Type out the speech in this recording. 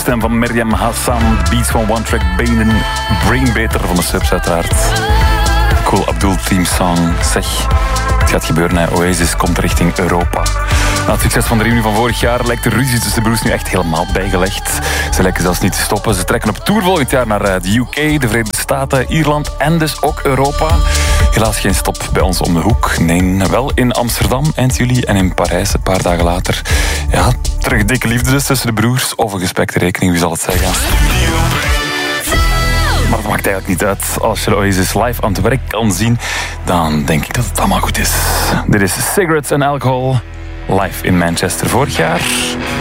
stem van Miriam Hassan. Beats van One Track Benen. Brain Beter van de Subs uiteraard. Cool Abdul Team Song. Zeg, het gaat gebeuren, hè. Oasis komt richting Europa. Na het succes van de reunie van vorig jaar lijkt de ruzie tussen de broers nu echt helemaal bijgelegd. Ze lijken zelfs niet te stoppen. Ze trekken op tour volgend jaar naar de UK, de Verenigde Staten, Ierland en dus ook Europa. Helaas geen stop bij ons om de hoek. Nee, wel in Amsterdam eind juli en in Parijs een paar dagen later. Ja, terug dikke liefde dus tussen de broers. Of een gespekte rekening, wie zal het zeggen? Maar dat maakt eigenlijk niet uit. Als je Oasis live aan het werk kan zien, dan denk ik dat het allemaal goed is. Dit is Cigarettes and Alcohol. Live in Manchester vorig jaar.